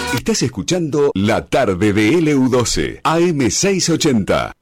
Estás escuchando La Tarde de LU12, AM680.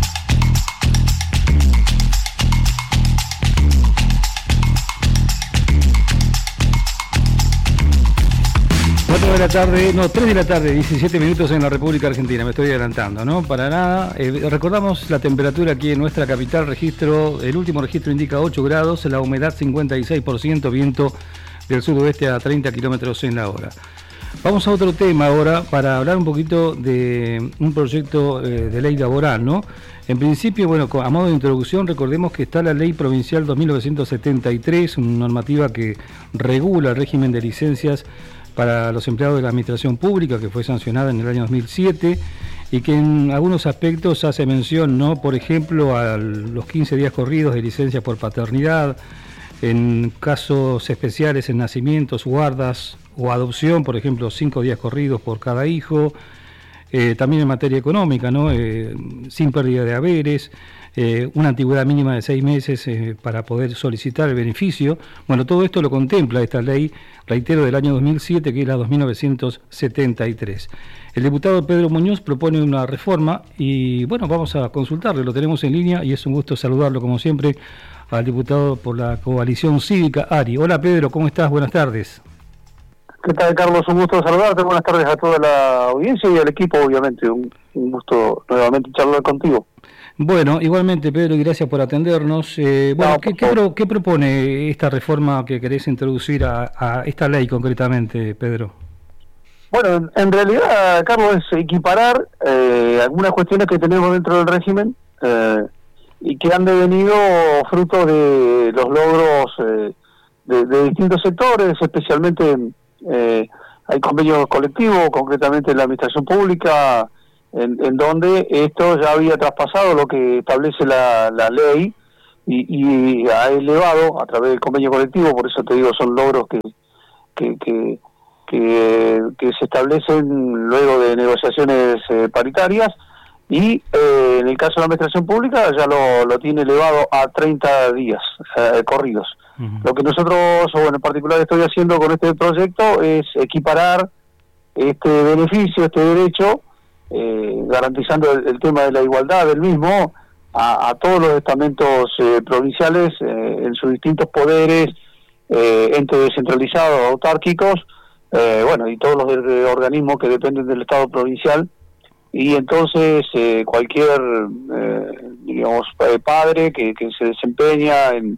De la tarde, no, 3 de la tarde, 17 minutos en la República Argentina, me estoy adelantando, ¿no? Para nada. Recordamos la temperatura aquí en nuestra capital, el último registro indica 8 grados, la humedad 56%, viento del sudoeste a 30 kilómetros en la hora. Vamos a otro tema ahora para hablar un poquito de un proyecto de ley laboral, ¿no? En principio, bueno, a modo de introducción, recordemos que está la Ley Provincial 2973, una normativa que regula el régimen de licencias para los empleados de la administración pública, que fue sancionada en el año 2007 y que en algunos aspectos hace mención, ¿no? Por ejemplo, a los 15 días corridos de licencia por paternidad, en casos especiales en nacimientos, guardas o adopción, por ejemplo, 5 días corridos por cada hijo, también en materia económica, ¿no? Sin pérdida de haberes, una antigüedad mínima de 6 meses para poder solicitar el beneficio. Bueno, todo esto lo contempla esta ley, reitero, del año 2007, que es la 2973. El diputado Pedro Muñoz propone una reforma y, bueno, vamos a consultarlo, lo tenemos en línea y es un gusto saludarlo, como siempre, al diputado por la Coalición Cívica, Ari. Hola, Pedro, ¿cómo estás? Buenas tardes. ¿Qué tal, Carlos? Un gusto saludarte. Buenas tardes a toda la audiencia y al equipo, obviamente. Un gusto nuevamente charlar contigo. Bueno, igualmente, Pedro, y gracias por atendernos. ¿Qué propone esta reforma que querés introducir a esta ley concretamente, Pedro? Bueno, en realidad, Carlos, es equiparar algunas cuestiones que tenemos dentro del régimen y que han devenido fruto de los logros de distintos sectores, especialmente hay convenios colectivos, concretamente en la administración pública, en donde esto ya había traspasado lo que establece la ley y ha elevado a través del convenio colectivo. Por eso te digo, son logros que se establecen luego de negociaciones paritarias y en el caso de la administración pública ya lo tiene elevado a 30 días corridos. Uh-huh. Lo que nosotros, en particular estoy haciendo con este proyecto es equiparar este beneficio, este derecho, garantizando el tema de la igualdad del mismo a todos los estamentos provinciales en sus distintos poderes, entes descentralizados, autárquicos, y todos los organismos que dependen del Estado provincial. Y entonces cualquier, padre que se desempeña en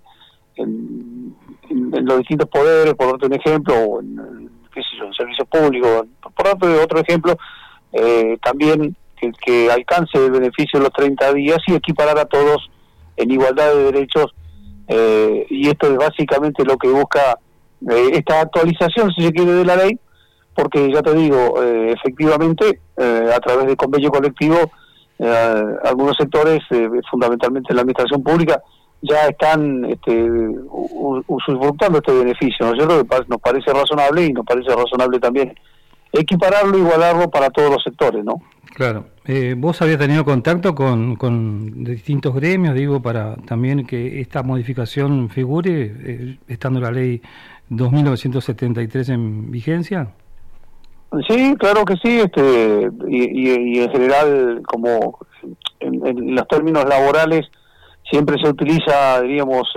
los distintos poderes, por darte un ejemplo, o en servicios públicos, por darte otro ejemplo, también que alcance el beneficio de los 30 días y equiparar a todos en igualdad de derechos, y esto es básicamente lo que busca esta actualización, si se quiere, de la ley, porque ya te digo, efectivamente, a través del convenio colectivo, algunos sectores, fundamentalmente en la administración pública, ya están usufructando este beneficio, ¿no es cierto? Nos parece razonable y nos parece razonable también equipararlo, igualarlo para todos los sectores, ¿no? Claro. ¿Vos habías tenido contacto con distintos gremios, digo, para también que esta modificación figure, estando la ley 2973 en vigencia? Sí, claro que sí, y en general, como en los términos laborales, siempre se utiliza, diríamos,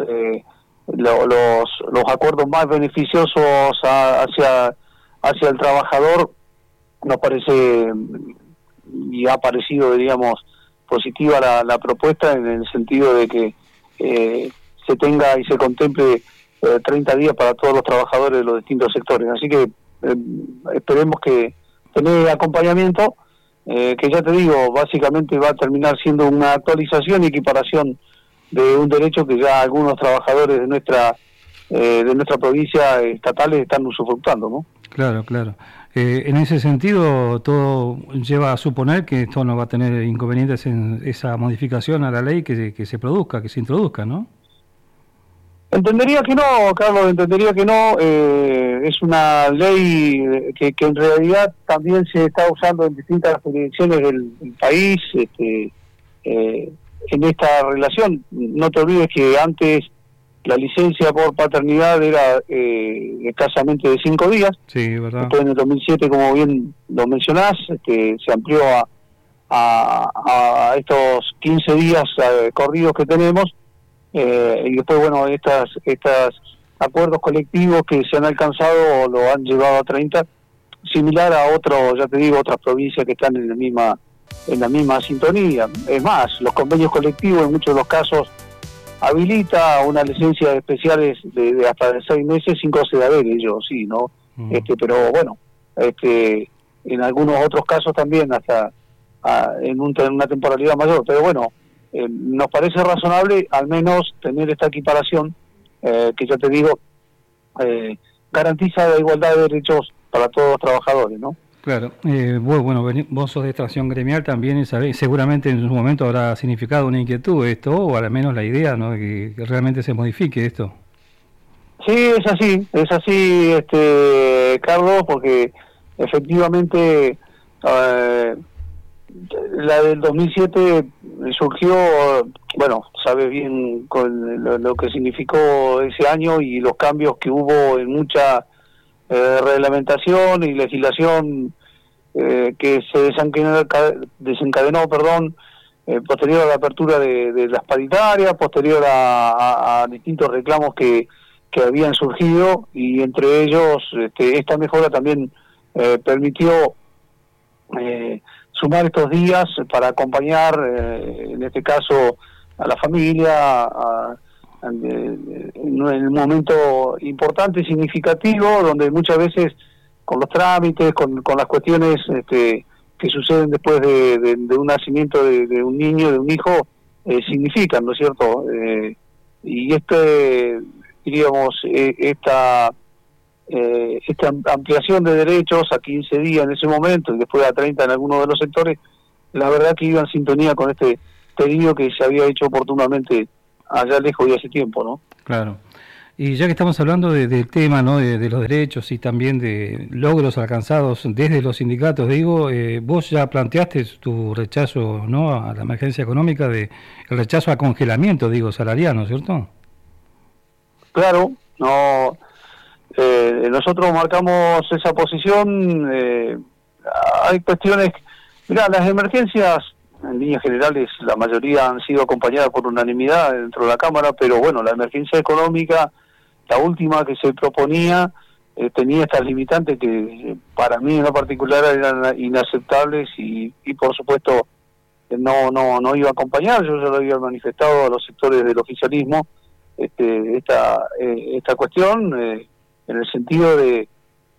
los acuerdos más beneficiosos hacia el trabajador. Nos parece y ha parecido, diríamos, positiva la propuesta en el sentido de que se tenga y se contemple 30 días para todos los trabajadores de los distintos sectores. Así que esperemos que tener acompañamiento, que ya te digo, básicamente va a terminar siendo una actualización y equiparación de un derecho que ya algunos trabajadores de nuestra provincia estatales están usufructando, ¿no? Claro. En ese sentido, todo lleva a suponer que esto no va a tener inconvenientes en esa modificación a la ley que se produzca, que se introduzca, ¿no? Entendería que no, Carlos, es una ley que en realidad también se está usando en distintas jurisdicciones del país, en esta relación. No te olvides que antes la licencia por paternidad era escasamente de 5 días. Sí, ¿verdad? Después en el 2007, como bien lo mencionás, se amplió a estos 15 días corridos que tenemos, y después, bueno, estos acuerdos colectivos que se han alcanzado lo han llevado a 30, similar a otras provincias que están en la misma sintonía. Es más, los convenios colectivos en muchos de los casos habilita una licencia de especiales de hasta de 6 meses sin coste de haber, ellos sí, ¿no? Pero bueno, en algunos otros casos también hasta en una temporalidad mayor, pero bueno, nos parece razonable al menos tener esta equiparación que ya te digo, garantiza la igualdad de derechos para todos los trabajadores, ¿no? Claro, vos sos de extracción gremial también, seguramente en su momento habrá significado una inquietud esto, o al menos la idea, ¿no?, de que realmente se modifique esto. Sí, es así, Carlos, porque efectivamente la del 2007 surgió, bueno, sabes bien con lo que significó ese año y los cambios que hubo en mucha reglamentación y legislación que se desencadenó, posterior a la apertura de las paritarias, posterior a distintos reclamos que habían surgido, y entre ellos esta mejora también permitió sumar estos días para acompañar, en este caso, a la familia, en un momento importante y significativo, donde muchas veces con los trámites, con las cuestiones que suceden después de un nacimiento de un niño, de un hijo, significan, ¿no es cierto? Y diríamos, esta ampliación de derechos a 15 días en ese momento y después a 30 en algunos de los sectores, la verdad que iba en sintonía con este pedido que se había hecho oportunamente allá lejos y hace tiempo, ¿no? Claro. Y ya que estamos hablando del tema, ¿no?, de los derechos y también de logros alcanzados desde los sindicatos, digo, vos ya planteaste tu rechazo, ¿no?, a la emergencia económica, el rechazo a congelamiento, digo, salarial, ¿no es cierto? Claro, no. Nosotros marcamos esa posición. Hay cuestiones, mirá, las emergencias en líneas generales la mayoría han sido acompañadas por unanimidad dentro de la Cámara, pero bueno, la emergencia económica, la última que se proponía, tenía estas limitantes que para mí en lo particular eran inaceptables y por supuesto no iba a acompañar. Yo ya lo había manifestado a los sectores del oficialismo esta cuestión, en el sentido de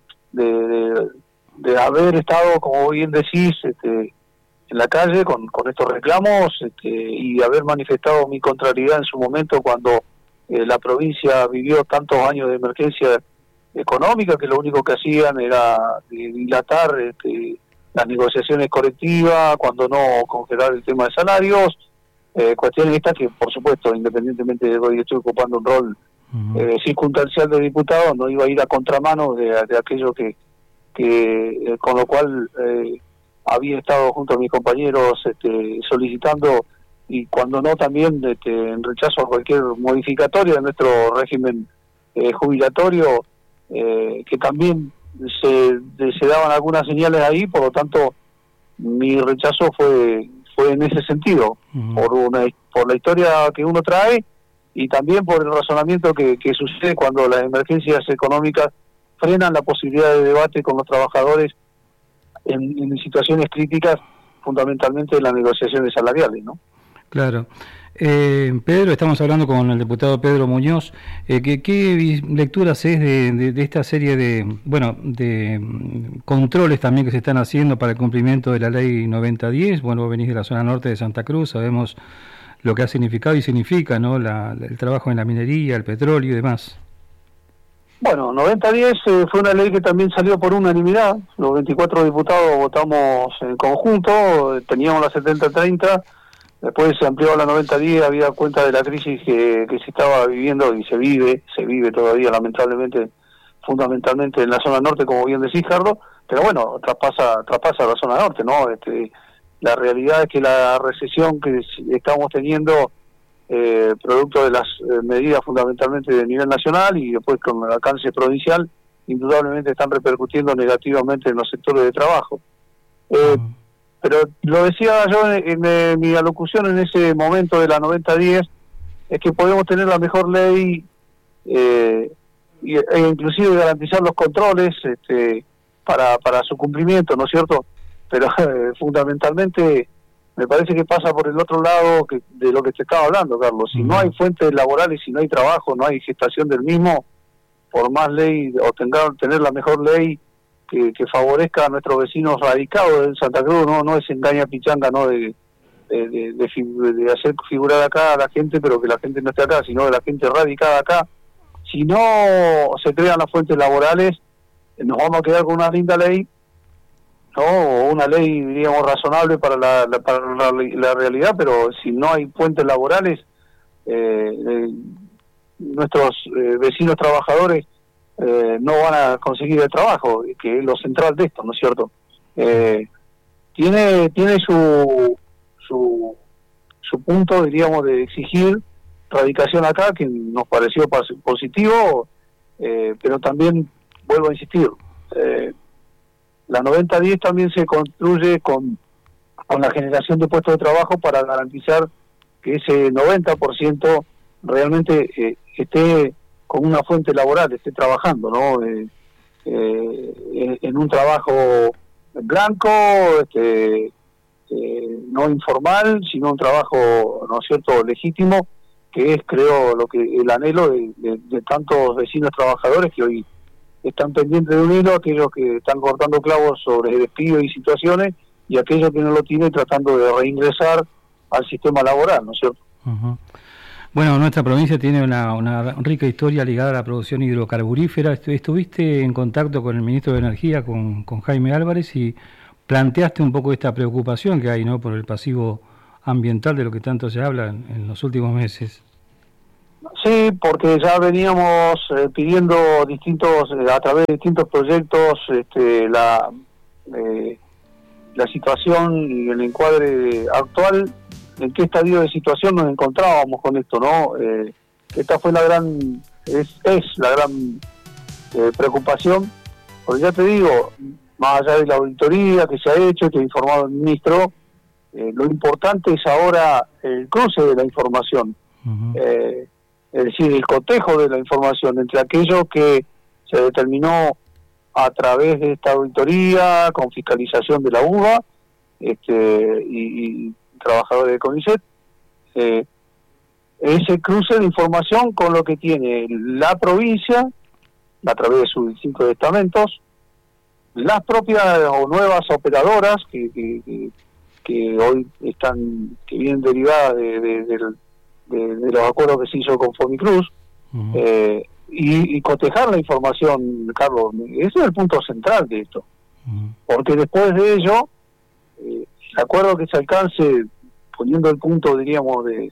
haber estado, como bien decís, en la calle con estos reclamos, y haber manifestado mi contrariedad en su momento cuando la provincia vivió tantos años de emergencia económica que lo único que hacían era dilatar las negociaciones colectivas, cuando no congelar el tema de salarios, cuestiones estas que, por supuesto, independientemente de que hoy estoy ocupando un rol circunstancial de diputado, no iba a ir a contramano de aquello que con lo cual había estado junto a mis compañeros solicitando, y cuando no también en rechazo a cualquier modificatoria de nuestro régimen jubilatorio, que también se daban algunas señales ahí. Por lo tanto mi rechazo fue en ese sentido, por la historia que uno trae y también por el razonamiento que sucede cuando las emergencias económicas frenan la posibilidad de debate con los trabajadores en situaciones críticas, fundamentalmente en las negociaciones salariales, ¿no? Claro. Pedro, estamos hablando con el diputado Pedro Muñoz. ¿Qué lectura haces de esta serie de controles también que se están haciendo para el cumplimiento de la ley 9010? Bueno, vos venís de la zona norte de Santa Cruz, sabemos lo que ha significado y significa, ¿no?, el trabajo en la minería, el petróleo y demás. Bueno, 9010 fue una ley que también salió por unanimidad. Los 24 diputados votamos en conjunto, teníamos la 70-30, después se amplió a la 9010, había cuenta de la crisis que se estaba viviendo y se vive todavía lamentablemente, fundamentalmente en la zona norte, como bien decís, Carlos, pero bueno, traspasa la zona norte, ¿no? La realidad es que la recesión que estamos teniendo producto de las medidas fundamentalmente de nivel nacional y después con el alcance provincial, indudablemente están repercutiendo negativamente en los sectores de trabajo. Pero lo decía yo en mi alocución en ese momento de la 90-10, es que podemos tener la mejor ley e inclusive garantizar los controles para su cumplimiento, ¿no es cierto? Pero fundamentalmente me parece que pasa por el otro lado de lo que te estaba hablando, Carlos. Si no hay fuentes laborales, si no hay trabajo, no hay gestación del mismo, por más ley o tener la mejor ley que favorezca a nuestros vecinos radicados en Santa Cruz, no es engaña pichanga, no de hacer figurar acá a la gente, pero que la gente no esté acá, sino de la gente radicada acá. Si no se crean las fuentes laborales, nos vamos a quedar con una linda ley, ¿no? O una ley, diríamos, razonable para la realidad, pero si no hay fuentes laborales, nuestros vecinos trabajadores no van a conseguir el trabajo, que es lo central de esto, ¿no es cierto? Tiene su punto, diríamos, de exigir radicación acá, que nos pareció positivo, pero también, vuelvo a insistir, la 90-10 también se construye con la generación de puestos de trabajo para garantizar que ese 90% realmente esté con una fuente laboral, esté trabajando, ¿no? En un trabajo blanco, no informal, sino un trabajo, ¿no es cierto?, legítimo, que es, creo, el anhelo de tantos vecinos trabajadores que hoy están pendientes de un hilo, aquellos que están cortando clavos sobre despidos y situaciones, y aquellos que no lo tienen tratando de reingresar al sistema laboral, ¿no es cierto? Uh-huh. Bueno, nuestra provincia tiene una rica historia ligada a la producción hidrocarburífera. Estuviste en contacto con el ministro de Energía, con Jaime Álvarez, y planteaste un poco esta preocupación que hay, ¿no?, por el pasivo ambiental de lo que tanto se habla en los últimos meses. Sí, porque ya veníamos pidiendo a través de distintos proyectos la situación y el encuadre actual, en qué estadio de situación nos encontrábamos con esto, ¿no? Esta fue la gran preocupación, porque ya te digo, más allá de la auditoría que se ha hecho, que ha informado el ministro, lo importante es ahora el cruce de la información. Uh-huh. Es decir, el cotejo de la información entre aquello que se determinó a través de esta auditoría, con fiscalización de la UBA y trabajadores de CONICET, ese cruce de información con lo que tiene la provincia, a través de sus distintos estamentos, las propias o nuevas operadoras que hoy que vienen derivadas de los acuerdos que se hizo con Fomicruz, uh-huh. Y cotejar la información, Carlos. Ese es el punto central de esto. Uh-huh. Porque después de ello, el acuerdo que se alcance, poniendo el punto, diríamos, de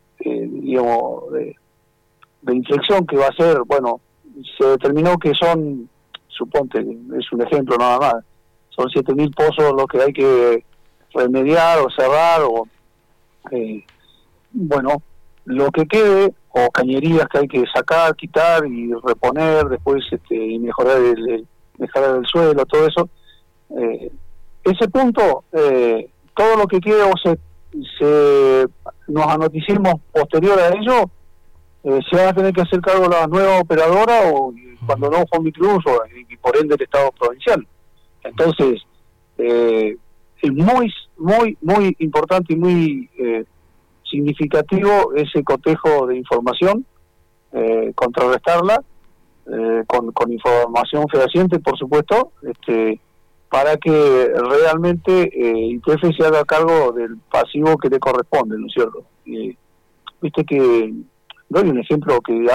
inflexión que va a ser, bueno, se determinó que son, suponte, es un ejemplo nada más, son 7.000 pozos los que hay que remediar o cerrar, o bueno, lo que quede, o cañerías que hay que sacar, quitar y reponer, después y mejorar el suelo, todo eso. Ese punto, todo lo que quede o nos anoticemos posterior a ello, se van a tener que hacer cargo las nuevas operadoras, o cuando no Fomicruz, y por ende el Estado provincial. Entonces, es muy, muy, muy importante y muy significativo ese cotejo de información, contrarrestarla con información fehaciente, por supuesto, para que realmente YPF se haga cargo del pasivo que le corresponde, ¿no es cierto? Viste que doy un ejemplo que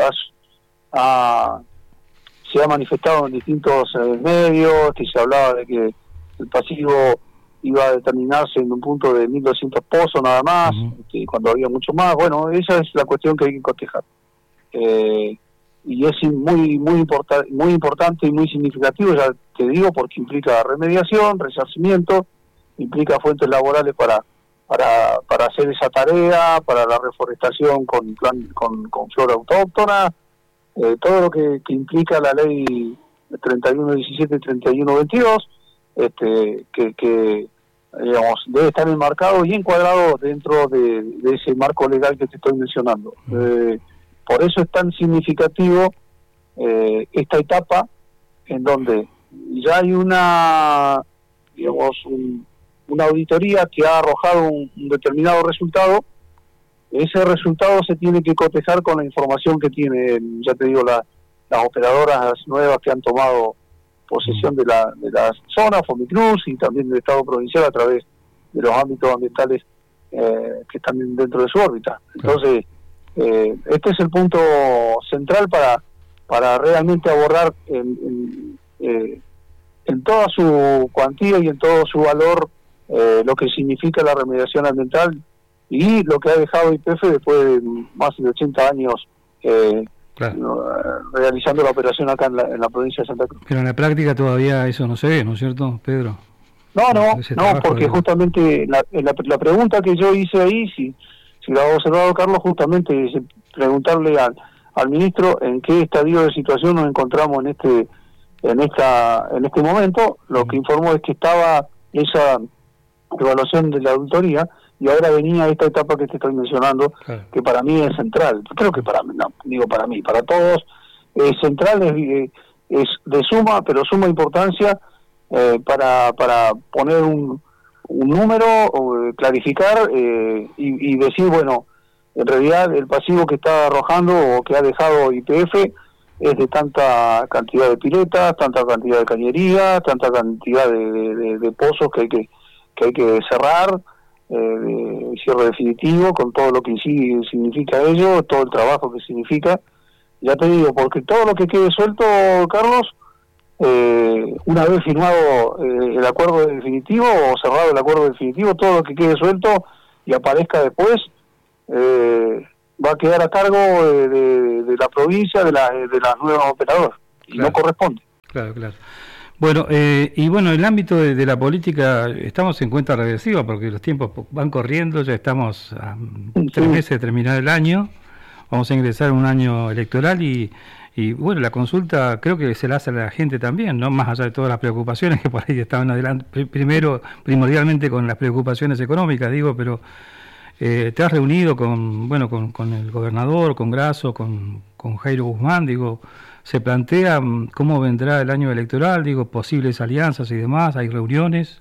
se ha manifestado en distintos medios, que se hablaba de que el pasivo iba a determinarse en un punto de 1.200 pozos nada más, uh-huh. Cuando había mucho más. Bueno, esa es la cuestión que hay que cotejar. Y es muy importante y muy significativo, ya te digo, porque implica remediación, resarcimiento, implica fuentes laborales para para hacer esa tarea, para la reforestación con flora autóctona, todo lo que implica la ley 3117 y 3122, que digamos debe estar enmarcado y encuadrado dentro de ese marco legal que te estoy mencionando. Por eso es tan significativo esta etapa en donde ya hay una auditoría que ha arrojado un determinado resultado. Ese resultado se tiene que cotejar con la información que tienen, ya te digo, las operadoras nuevas que han tomado posesión de la zona, Fomicruz, y también del Estado provincial a través de los ámbitos ambientales que están dentro de su órbita. Entonces, este es el punto central para realmente abordar en toda su cuantía y en todo su valor lo que significa la remediación ambiental y lo que ha dejado YPF después de más de 80 años realizando la operación acá en la provincia de Santa Cruz. Pero en la práctica todavía eso no se ve, ¿no es cierto, Pedro? No, porque justamente la pregunta que yo hice ahí, si lo ha observado Carlos, justamente es preguntarle al ministro en qué estadio de situación nos encontramos en este momento. Lo que informó es que estaba esa evaluación de la auditoría y ahora venía esta etapa que te estoy mencionando, que para mí es central. Creo que para mí, para todos es central, es de suma importancia para poner un número, clarificar y decir, bueno, en realidad el pasivo que está arrojando o que ha dejado YPF es de tanta cantidad de piletas, tanta cantidad de cañería, tanta cantidad de pozos que hay que cerrar, cierre definitivo, con todo lo que sí significa ello, todo el trabajo que significa. Ya te digo, porque todo lo que quede suelto, Carlos, una vez firmado el acuerdo definitivo o cerrado el acuerdo definitivo, todo lo que quede suelto y aparezca después va a quedar a cargo de la provincia, de las nuevas operadoras, y no corresponde. Claro. Bueno, en el ámbito de la política estamos en cuenta regresiva porque los tiempos van corriendo, ya estamos a 3 meses de terminar el año, vamos a ingresar a un año electoral y bueno, la consulta creo que se la hace a la gente también, ¿no? Más allá de todas las preocupaciones que por ahí estaban adelante, primordialmente con las preocupaciones económicas, pero te has reunido con el gobernador, con Grasso, con Jairo Guzmán, se plantea cómo vendrá el año electoral, posibles alianzas y demás, hay reuniones.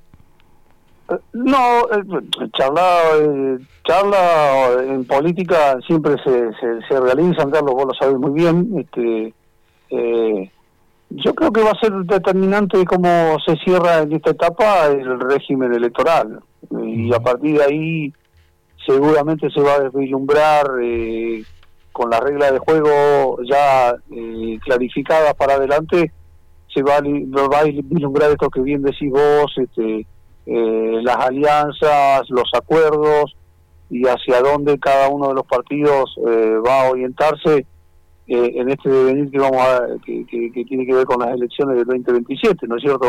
Charla en política siempre se realizan, Carlos, vos lo sabés muy bien. Yo creo que va a ser determinante cómo se cierra en esta etapa el régimen electoral, y a partir de ahí seguramente se va a vislumbrar con las reglas de juego ya clarificadas para adelante, se va a vislumbrar esto que bien decís vos, las alianzas, los acuerdos y hacia dónde cada uno de los partidos va a orientarse en este devenir que tiene que ver con las elecciones del 2027, ¿no es cierto?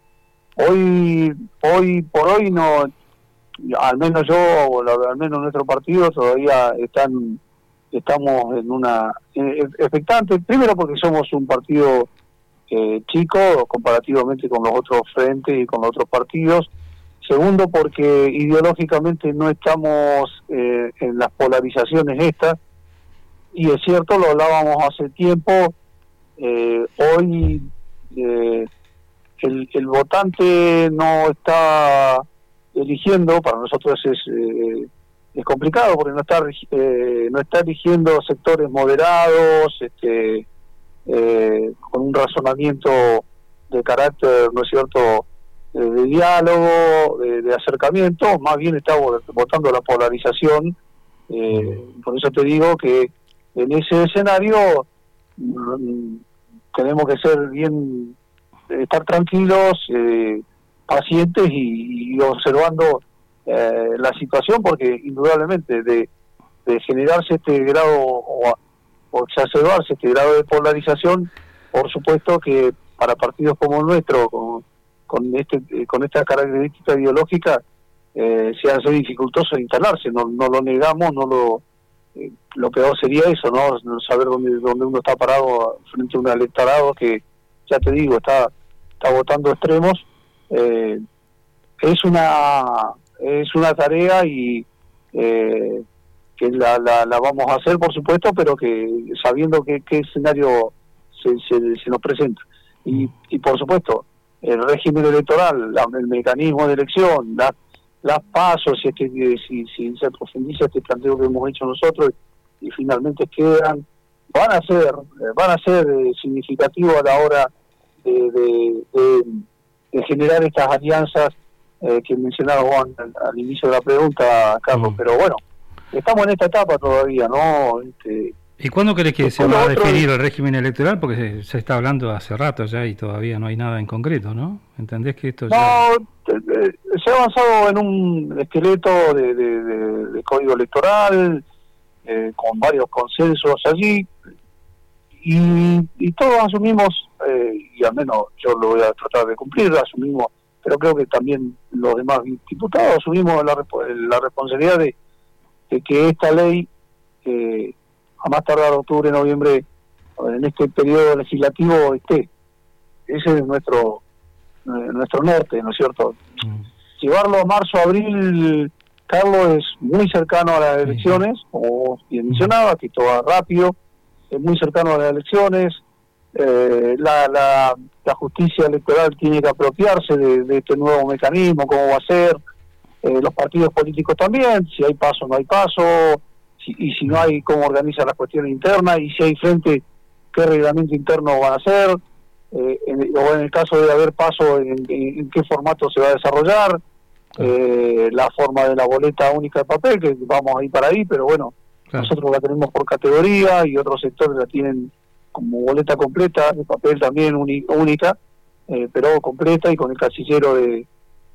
Hoy por hoy no, al menos yo, o al menos nuestro partido todavía estamos en una expectante, primero porque somos un partido chico comparativamente con los otros frentes y con los otros partidos. Segundo, porque ideológicamente no estamos en las polarizaciones estas, y es cierto, lo hablábamos hace tiempo, hoy el votante no está eligiendo, para nosotros es complicado porque no está eligiendo sectores moderados, con un razonamiento de carácter, ¿no es cierto?, de diálogo, de acercamiento, más bien está votando la polarización. Por eso te digo que en ese escenario tenemos que estar tranquilos, pacientes y observando la situación, porque indudablemente de generarse este grado o exacerbarse este grado de polarización, por supuesto que para partidos como el nuestro, con esta característica ideológica, se hace dificultoso instalarse. No lo negamos, lo peor sería eso, no saber dónde uno está parado frente a un electorado que, ya te digo, está votando extremos. Es una tarea y que la vamos a hacer, por supuesto, pero que sabiendo qué escenario se nos presenta. Y por supuesto, el régimen electoral, el mecanismo de elección, las pasos, si se profundiza este planteo que hemos hecho nosotros y finalmente quedan, van a ser significativos a la hora de generar estas alianzas que mencionaba Juan al inicio de la pregunta, Carlos. Pero bueno, estamos en esta etapa todavía, ¿no? ¿Y cuándo crees que se va a definir el régimen electoral? Porque se está hablando hace rato ya y todavía no hay nada en concreto, ¿no? ¿Entendés que esto ya...? No, se ha avanzado en un esqueleto de código electoral, con varios consensos allí, y todos asumimos, y al menos yo lo voy a tratar de cumplir, asumimos, pero creo que también los demás diputados asumimos la responsabilidad de que esta ley, a más tardar octubre, noviembre, en este periodo legislativo, esté. Ese es nuestro norte, ¿no es cierto? Llevarlo a marzo, abril, Carlos, es muy cercano a las elecciones, como bien mencionaba, que todo va rápido, es muy cercano a las elecciones. La justicia electoral tiene que apropiarse de este nuevo mecanismo, cómo va a ser, los partidos políticos también, si hay paso o no hay paso, y si no hay, cómo organizan las cuestiones internas, y si hay frente, qué reglamento interno van a hacer, o en el caso de haber paso, en qué formato se va a desarrollar, la forma de la boleta única de papel, que vamos a ir para ahí, pero bueno, nosotros la tenemos por categoría y otros sectores la tienen como boleta completa, de papel también única, pero completa y con el casillero de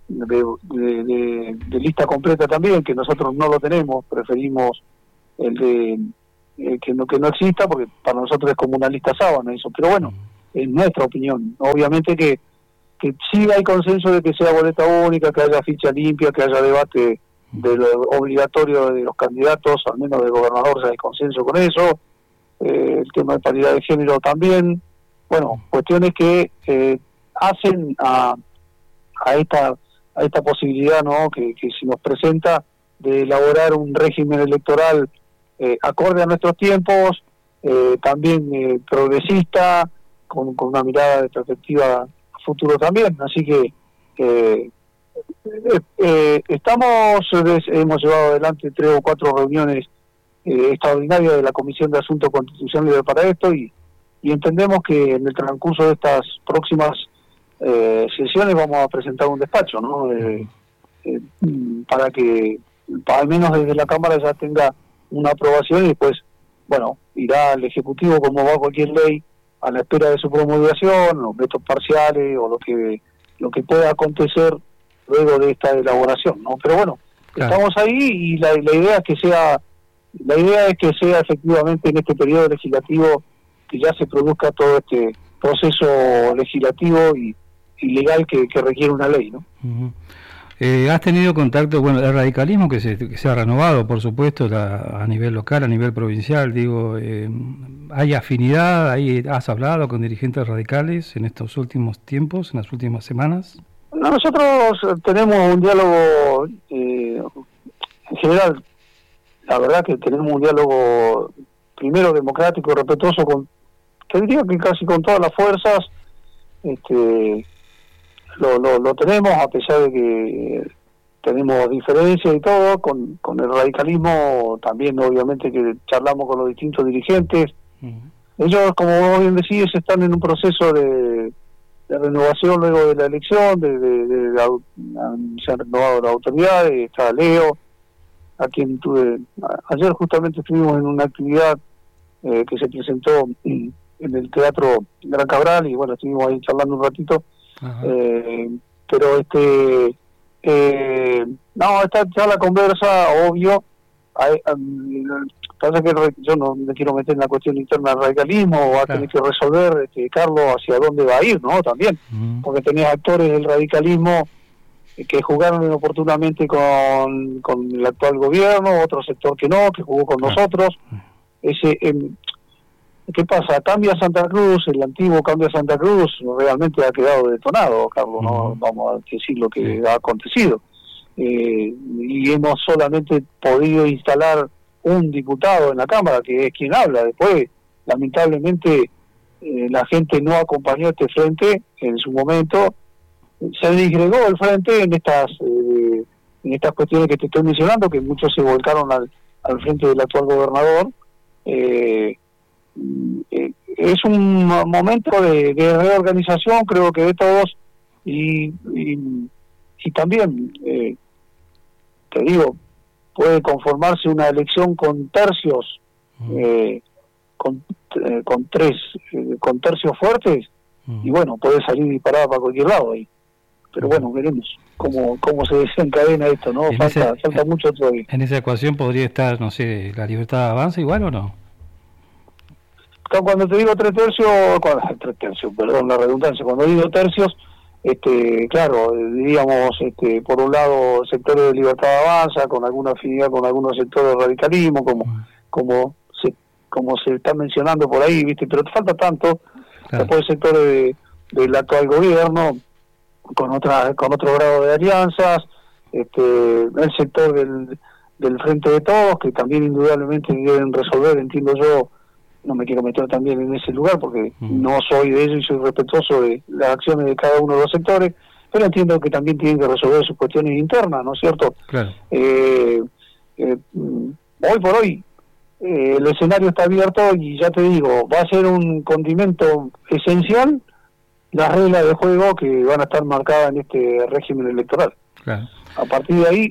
lista completa también, que nosotros no lo tenemos, preferimos el de que no exista, porque para nosotros es como una lista sábana eso, pero bueno, es nuestra opinión. Obviamente que sí hay consenso de que sea boleta única, que haya ficha limpia, que haya debate de lo obligatorio de los candidatos, al menos del gobernador ya hay consenso con eso, el tema de paridad de género también, bueno, cuestiones que hacen a esta posibilidad, ¿no?, que se nos presenta de elaborar un régimen electoral acorde a nuestros tiempos, también progresista, con una mirada de perspectiva a futuro también. Así que hemos llevado adelante 3 o 4 reuniones extraordinarias de la Comisión de Asuntos Constitucionales para esto, y entendemos que en el transcurso de estas próximas sesiones vamos a presentar un despacho, ¿no? Para que al menos desde la Cámara ya tenga una aprobación, y después, bueno, irá al Ejecutivo como va cualquier ley, a la espera de su promulgación, los vetos parciales o lo que pueda acontecer luego de esta elaboración, ¿no? Pero bueno, estamos ahí, y la idea es que sea efectivamente en este periodo legislativo que ya se produzca todo este proceso legislativo y legal que requiere una ley, ¿no? ¿Has tenido contacto, bueno, el radicalismo que se ha renovado, por supuesto, a nivel local, a nivel provincial, digo, hay afinidad, has hablado con dirigentes radicales en estos últimos tiempos, en las últimas semanas? Nosotros tenemos un diálogo, en general, la verdad que tenemos un diálogo primero democrático, respetuoso, te diría que casi con todas las fuerzas, lo tenemos, a pesar de que tenemos diferencias y todo, con el radicalismo también, obviamente que charlamos con los distintos dirigentes. Ellos, como vos bien decís, están en un proceso de renovación luego de la elección, se han renovado las autoridades, está Leo, a quien ayer justamente estuvimos en una actividad que se presentó en el Gran Cabral, y bueno, estuvimos ahí charlando un ratito. Pero está ya la conversa, obvio. Pasa que yo no me quiero meter en la cuestión interna del radicalismo, va a tener que resolver, Carlos, hacia dónde va a ir, ¿no? También, porque tenés actores del radicalismo que jugaron inoportunamente con el actual gobierno, otro sector que no, que jugó con nosotros. ¿Qué pasa? Cambia Santa Cruz, el antiguo Cambia Santa Cruz realmente ha quedado detonado, Carlos, no vamos a decir lo que ha acontecido. Y hemos solamente podido instalar un diputado en la Cámara, que es quien habla. Después, lamentablemente, la gente no acompañó este frente en su momento. Se disgregó el frente en estas cuestiones que te estoy mencionando, que muchos se volcaron al frente del actual gobernador. Es un momento de reorganización, creo que de todos, y también, te digo, puede conformarse una elección con tercios, con tercios fuertes, y bueno, puede salir disparada para cualquier lado ahí. Pero bueno, veremos cómo se desencadena esto, ¿no? Falta mucho todavía. En esa ecuación podría estar, no sé, la Libertad Avanza igual o no. Cuando te digo tres tercios, perdón la redundancia, cuando digo tercios, claro, diríamos, por un lado sectores de Libertad Avanza, con alguna afinidad con algunos sectores de radicalismo, como se está mencionando por ahí, ¿viste? Pero te falta tanto, claro. Después sectores del actual gobierno, con otro grado de alianzas, el sector del Frente de Todos, que también indudablemente deben resolver, entiendo yo. No me quiero meter también en ese lugar porque no soy de ellos y soy respetuoso de las acciones de cada uno de los sectores, pero entiendo que también tienen que resolver sus cuestiones internas, ¿no es cierto? Claro. Hoy por hoy el escenario está abierto y ya te digo, va a ser un condimento esencial las reglas de juego que van a estar marcadas en este régimen electoral. Claro. A partir de ahí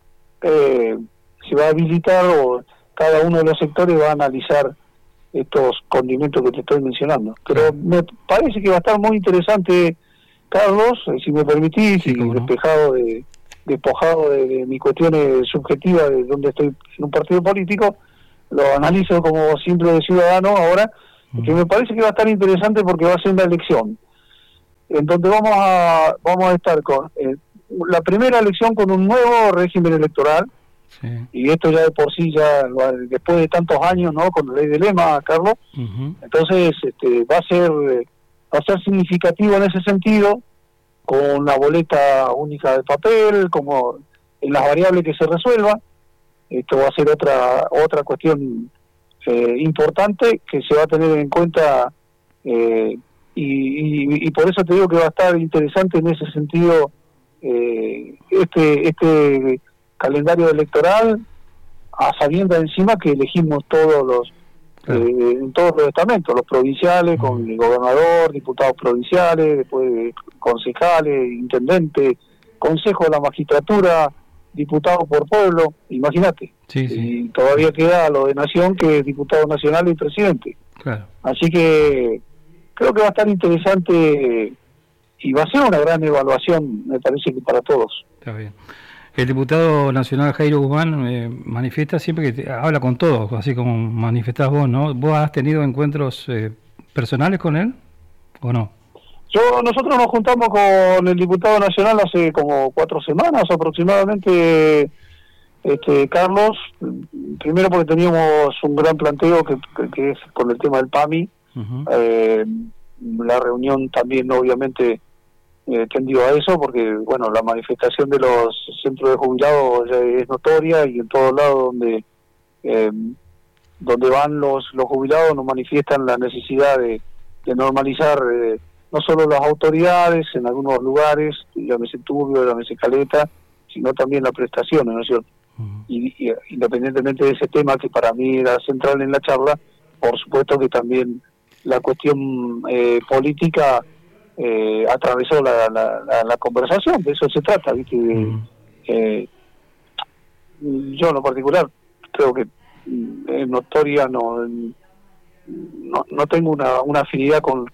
se va a habilitar, o cada uno de los sectores va a analizar estos condimentos que te estoy mencionando. Pero me parece que va a estar muy interesante, Carlos, si me permitís, y despojado de mis cuestiones subjetivas de donde estoy en un partido político, lo analizo como simple ciudadano ahora, que me parece que va a estar interesante porque va a ser una elección en donde vamos a estar con la primera elección con un nuevo régimen electoral. Sí. Y esto ya de por sí, ya después de tantos años, ¿no?, con la ley de lema, Carlos, entonces va a ser significativo en ese sentido, con la boleta única de papel, como en las variables que se resuelvan. Esto va a ser otra cuestión importante que se va a tener en cuenta, y por eso te digo que va a estar interesante en ese sentido este calendario electoral, a sabienda encima que elegimos en todos los estamentos, los provinciales, con el gobernador, diputados provinciales, después concejales, intendentes, consejo de la magistratura, diputados por pueblo, imagínate. Sí. Y todavía queda lo de nación, que es diputado nacional y presidente. Claro. Así que creo que va a estar interesante y va a ser una gran evaluación, me parece, que para todos. Está bien. El diputado nacional Jairo Guzmán manifiesta siempre que habla con todos, así como manifestás vos, ¿no? ¿Vos has tenido encuentros personales con él o no? Nosotros nos juntamos con el diputado nacional hace como 4 semanas aproximadamente, Carlos, primero porque teníamos un gran planteo que es con el tema del PAMI. La reunión también obviamente tendió a eso, porque bueno, la manifestación de los centros de jubilados ya es notoria, y en todos lados donde van los jubilados nos manifiestan la necesidad de normalizar no solo las autoridades en algunos lugares, llámese Turbio, llámese Caleta, sino también las prestaciones, ¿no es cierto? Y independientemente de ese tema, que para mí era central en la charla, por supuesto que también la cuestión política atravesó la conversación. De eso se trata, ¿viste? Yo en lo particular creo que es notoria, no tengo una afinidad con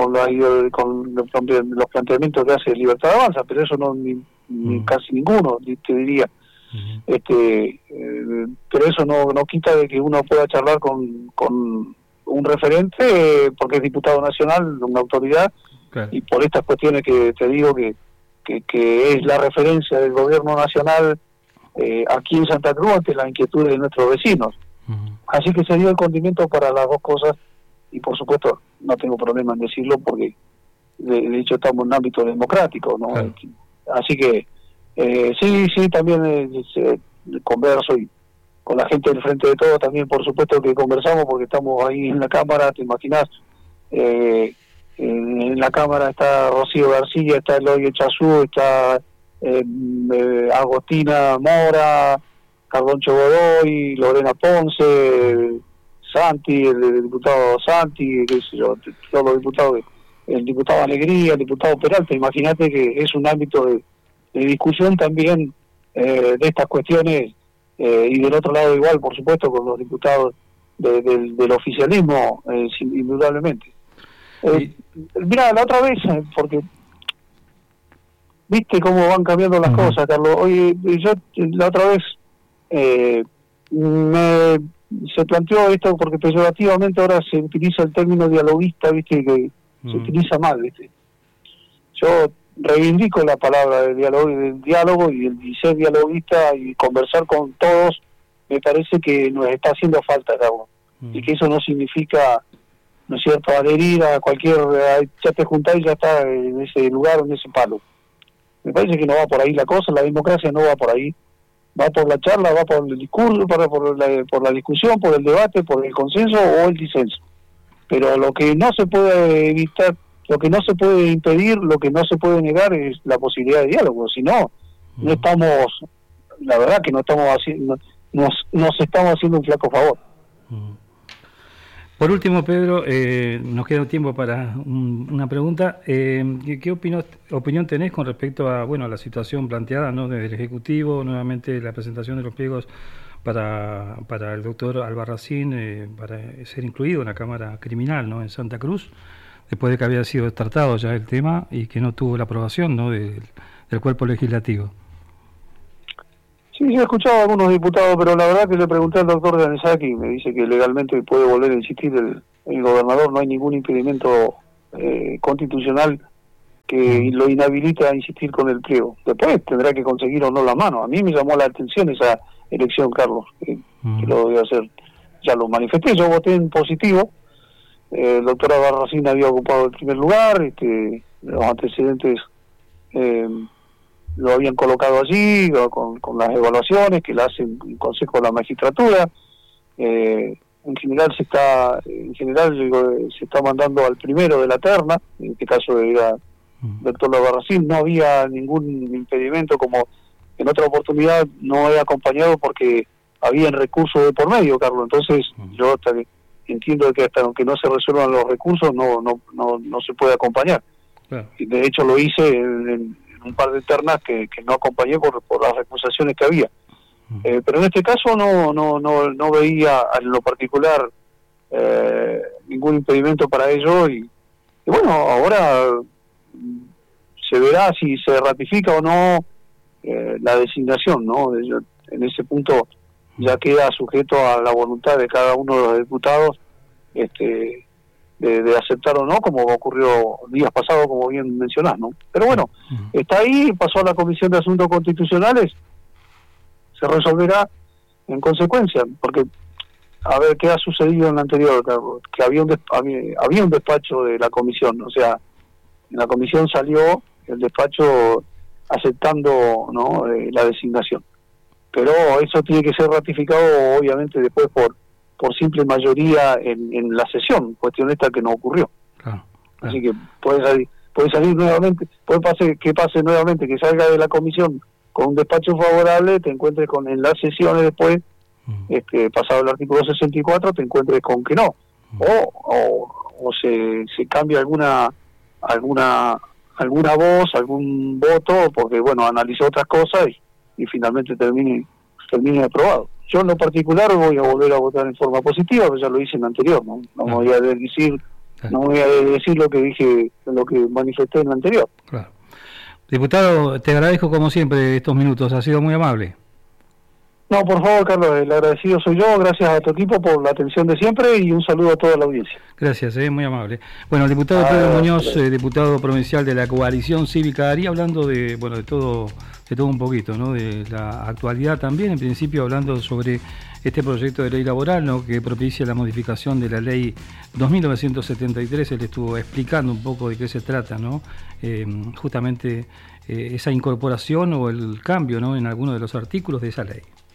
los planteamientos que hace Libertad Avanza, pero eso no ni casi ninguno, te diría. Pero eso no quita de que uno pueda charlar con un referente, porque es diputado nacional, una autoridad. Claro. Y por estas cuestiones que te digo que que es la referencia del gobierno nacional aquí en Santa Cruz ante las inquietudes de nuestros vecinos. Así que se dio el condimento para las dos cosas y por supuesto no tengo problema en decirlo porque de hecho estamos en un ámbito democrático, ¿no? Claro. Así que sí, también converso y con la gente del Frente de Todos también por supuesto que conversamos porque estamos ahí en la Cámara, te imaginás, en la Cámara está Rocío García, está Eloy Chazú, está Agostina Mora, Cardoncho Godoy, Lorena Ponce, Santi, el diputado Santi, qué sé yo, todos los diputados, el diputado Alegría, el diputado Peralta. Imagínate que es un ámbito de discusión también de estas cuestiones y del otro lado igual, por supuesto, con los diputados del oficialismo, indudablemente. Mira, la otra vez, porque viste cómo van cambiando las cosas, Carlos. Oye, yo la otra vez se planteó esto porque peyorativamente ahora se utiliza el término dialoguista, viste, que se utiliza mal, viste. Yo reivindico la palabra del diálogo y el ser dialoguista y conversar con todos. Me parece que nos está haciendo falta, Carlos, y que eso no significa, ¿no es cierto?, adherir a cualquier, ya te juntás y ya está en ese lugar, en ese palo. Me parece que no va por ahí la cosa, la democracia no va por ahí, va por la charla, va por el discurso, por la discusión, por el debate, por el consenso o el disenso. Pero lo que no se puede evitar, lo que no se puede impedir, lo que no se puede negar es la posibilidad de diálogo. Si no, no estamos, la verdad que no estamos haciendo, nos estamos haciendo un flaco favor. Por último, Pedro, nos queda un tiempo para una pregunta. ¿Qué opinión tenés con respecto a la situación planteada, ¿no?, desde el Ejecutivo, nuevamente la presentación de los pliegos para el doctor Albarracín para ser incluido en la Cámara Criminal, ¿no?, en Santa Cruz, después de que había sido tratado ya el tema y que no tuvo la aprobación, ¿no?, del cuerpo legislativo? Sí, yo he escuchado a algunos diputados, pero la verdad que le pregunté al doctor Ganizaki y me dice que legalmente puede volver a insistir el gobernador, no hay ningún impedimento constitucional que lo inhabilite a insistir con el pliego. Después tendrá que conseguir o no la mano. A mí me llamó la atención esa elección, Carlos, que lo voy a hacer. Ya lo manifesté, yo voté en positivo. El doctor Albarracín había ocupado el primer lugar, los antecedentes lo habían colocado allí con las evaluaciones que la hace el Consejo de la Magistratura. En general se está mandando al primero de la terna, en este caso era el doctor Albarracín. No había ningún impedimento, como en otra oportunidad no he acompañado porque había recursos de por medio, Carlos. Entonces yo entiendo que hasta aunque no se resuelvan los recursos no se puede acompañar. De hecho lo hice en un par de ternas que no acompañé por las recusaciones que había. Pero en este caso no veía en lo particular ningún impedimento para ello y bueno, ahora se verá si se ratifica o no la designación, ¿no? En ese punto ya queda sujeto a la voluntad de cada uno de los diputados de aceptar o no, como ocurrió días pasados, como bien mencionás, ¿no? Pero bueno, está ahí, pasó a la Comisión de Asuntos Constitucionales, se resolverá en consecuencia, porque a ver qué ha sucedido en la anterior, que había un despacho de la comisión, o sea, en la comisión salió el despacho aceptando, ¿no?, la designación, pero eso tiene que ser ratificado obviamente después por simple mayoría en la sesión, cuestión esta que no ocurrió. Claro. Así que puede salir nuevamente, que pase nuevamente, que salga de la comisión con un despacho favorable, te encuentres en las sesiones después, pasado el artículo 64, te encuentres con que no, o se cambia alguna voz, algún voto, porque bueno, analizó otras cosas y finalmente termine aprobado. Yo en lo particular voy a volver a votar en forma positiva, pero ya lo hice en anterior, no voy a decir lo que dije, lo que manifesté en la anterior. Claro. Diputado, te agradezco como siempre estos minutos, ha sido muy amable. No, por favor, Carlos, el agradecido soy yo, gracias a tu equipo por la atención de siempre y un saludo a toda la audiencia. Gracias, muy amable. Bueno, el diputado Pedro Muñoz, diputado provincial de la Coalición Cívica Ari, hablando de todo un poquito, ¿no? De la actualidad también, en principio hablando sobre este proyecto de ley laboral, ¿no? Que propicia la modificación de la ley 2973, él estuvo explicando un poco de qué se trata, ¿no? Justamente esa incorporación o el cambio, ¿no? En algunos de los artículos de esa ley.